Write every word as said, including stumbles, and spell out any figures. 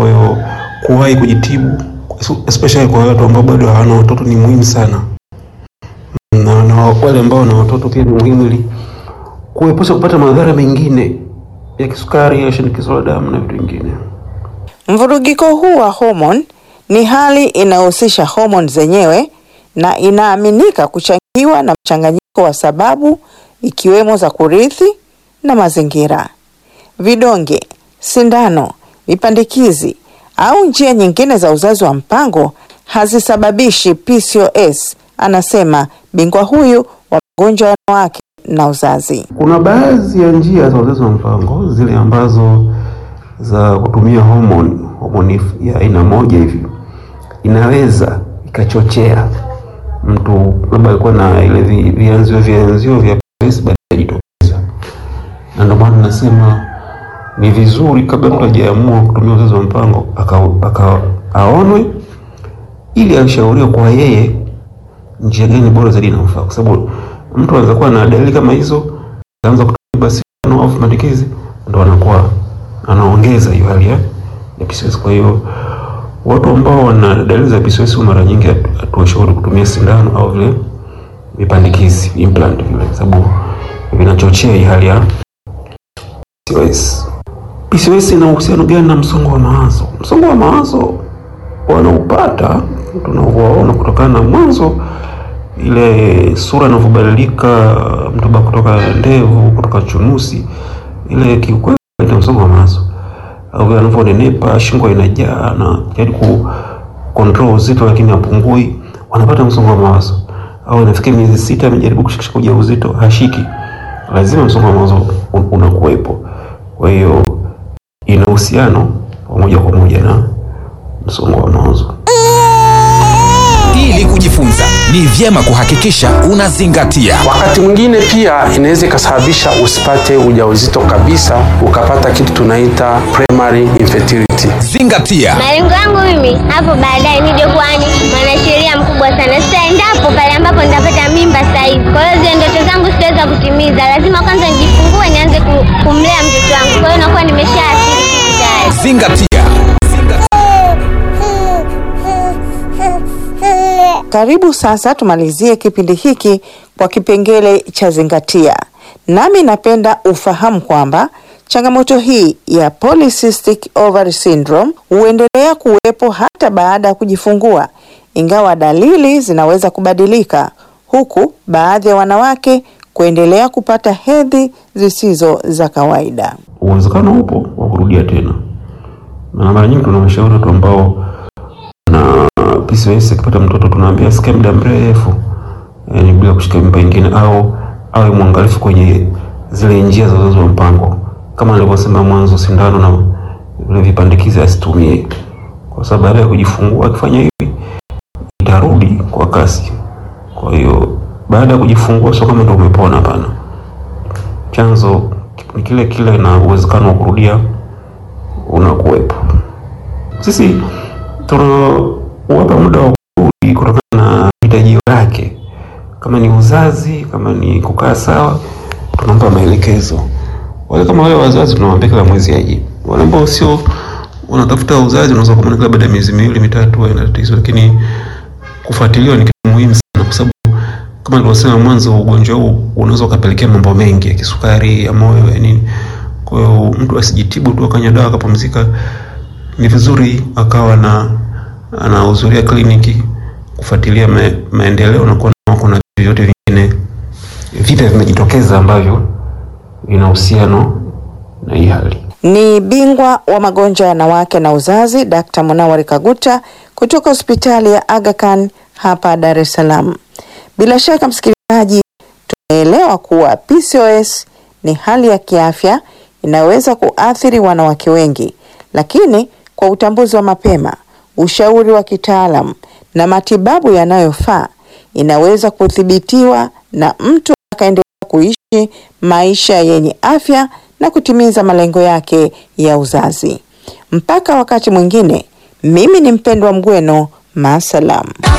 Kwa hiyo kuwahi kujitibu, especially kwa watu ambao bado hawana watoto, ni muhimu sana. Na, na wale ambao wana watoto pia ni muhimu ili kuepusha kupata madhara mengine ya kisukari, ya shinikizo la damu na vitu vingine. Mvurugiko huu wa hormone ni hali inayohusisha hormone zenyewe na inaaminika kuchangiwa na mchanganyiko wa sababu ikiwemo za kurithi na mazingira. Vidonge, sindano, vipandikizi au njia nyingine za uzazi wa mpango hazisababishi P C O S, anasema bingwa huyu wa magonjwa ya wanawake na uzazi. Kuna baadhi ya njia za uzazi wa mpango zile ambazo za kutumia hormone, hormone ya aina moja hivi inaweza ikachochea mtu labda alikuwa na ile vianzio vianzio vya P C O S baada ya kujitokeza. Na ndio maana nasema ni vizuri kabla mtu hajaamua kutumia uzazi wa mpango aka aonwe ili ashauriwe kwa yeye njia gani bora zaidi inamfaa, kwa sababu mtu anaweza kuwa na dalili kama hizo, anaanza kutumia basi au mapendekezo, ndio anakuwa anaongeza hiyo hali ya P C O S. Kwa hiyo watu ambao wana dalili za P C O S mara nyingi hatuwashauri kutumia sindano au vile vipandikizi, implant vile, sababu vinachochea hii hali ya P C O S. P C O S ina uhusiano gani na msongo wa mawazo? Msongo wa mawazo wanaupata tunaoona kutokana na mwanzo ile sura inavyobadilika, mtu bado kutoka ndevu, kutoka chunusi, ile kiukweli ndio msongo wa mawazo. Au anavyonenepa, shingo inajaa na jaribu ku control uzito lakini hapungui, wanapata msongo wa mawazo. Au inafikia miezi sita amejaribu kushikisha ujauzito, hashiki, lazima msongo wa mawazo unakuwepo. Kwa hiyo ina uhusiano moja kwa moja na msongo wa mawazo. Ili kujifunza ni vyema kuhakikisha unazingatia. Wakati mwingine pia inaweza kusababisha usipate ujauzito kabisa, ukapata kitu tunaita primary infertility. Zingatia. Malengo yangu mimi hapo baadaye nije kuwa mwanasheria mkubwa sana. Sasa endapo pale ambapo nitapata mimba sasa hivi, kwa hiyo zile ndoto zangu sitaweza kutimiza. Lazima kwanza nijifungue, nianze kumlea mtoto wangu. Kwa hiyo nakuwa nimeshaathiri tayari. Zingatia. Karibu sasa tumalizie kipindi hiki kwa kipengele cha zingatia. Nami napenda ufahamu kwamba changamoto hii ya polycystic ovary syndrome huendelea kuwepo hata baada ya kujifungua, ingawa dalili zinaweza kubadilika, huku baadhi ya wanawake kuendelea kupata hedhi zisizo za kawaida. Uwezekano upo wa kurudia tena. Na mara nyingi tunawashauri watu ambao na P C O S akipata mtoto tunaambia sikae muda mrefu, yani bila kushika mimba nyingine, au awe mwangalifu kwenye zile njia za uzazi wa mpango. Kama nilivyosema mwanzo, sindano na vile vipandikizi asitumie, kwa sababu baada ya kujifungua akifanya hivi itarudi kwa kasi. Kwa hiyo baada ya kujifungua sio kama ndio umepona, hapana. Chanzo ni kile kile na uwezekano wa kurudia unakuwepo. Sisi tunawapa muda wa kurudi kutokana na hitaji lake. Kama ni uzazi, kama ni kukaa sawa, tunampa maelekezo. Wale kama wale wazazi tunawaambia kila mwezi aje. Wale ambao sio unatafuta uzazi, unaweza kumwona kila baada ya miezi miwili mitatu ina tatizo, lakini kufuatiliwa ni kitu muhimu sana, kwa sababu kama nilivyosema mwanzo, ugonjwa huu unaweza kupelekea mambo mengi ya kisukari, ya moyo, ya nini. Kwa hiyo mtu asijitibu tu akanya dawa akapumzika. Ni vizuri akawa na anahudhuria kliniki kufuatilia me, maendeleo na kuona kuna vitu vingine vita vimejitokeza ambavyo vina uhusiano na hii hali. Ni bingwa wa magonjwa ya wanawake na uzazi Daktari Munawar Kaguta kutoka hospitali ya Aga Khan hapa Dar es Salaam. Bila shaka msikilizaji, tumeelewa kuwa P C O S ni hali ya kiafya inaweza kuathiri wanawake wengi, lakini kwa utambuzi wa mapema, ushauri wa kitaalamu na matibabu yanayofaa inaweza kudhibitiwa na mtu akaendelea kuishi maisha yenye afya na kutimiza malengo yake ya uzazi. Mpaka wakati mwingine, mimi ni Mpendwa Mgweno, maasalam.